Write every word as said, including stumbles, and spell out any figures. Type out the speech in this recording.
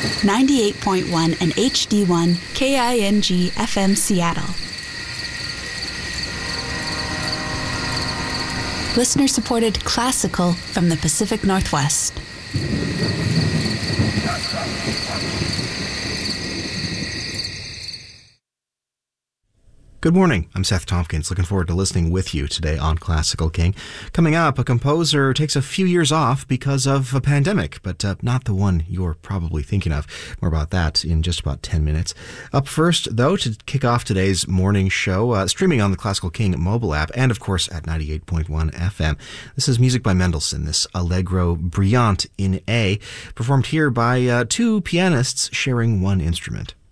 ninety-eight point one and H D one K I N G F M Seattle. Listener-supported classical from the Pacific Northwest. Good morning. I'm Seth Tompkins, looking forward to listening with you today on Classical King. Coming up, a composer takes a few years off because of a pandemic, but uh, not the one you're probably thinking of. More about that in just about ten minutes. Up first, though, to kick off today's morning show, uh, streaming on the Classical King mobile app and, of course, at ninety-eight point one F M. This is music by Mendelssohn, this Allegro Brillante in A, performed here by uh, two pianists sharing one instrument.